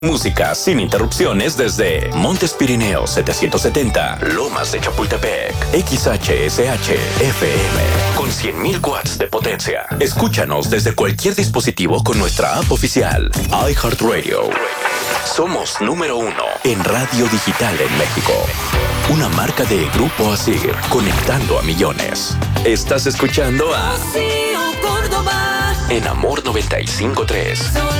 Música sin interrupciones desde Montes Pirineos 770, Lomas de Chapultepec, XHSH FM, con 100.000 watts de potencia. Escúchanos desde cualquier dispositivo con nuestra app oficial, iHeartRadio. Somos número 1 en radio digital en México. Una marca de Grupo Asir, conectando a millones. Estás escuchando a Rocío Córdoba en Amor 95.3.